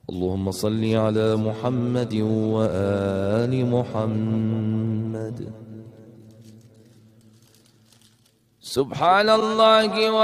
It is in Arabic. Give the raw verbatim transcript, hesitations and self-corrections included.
اللهم صل على محمد وآل محمد. سبحان الله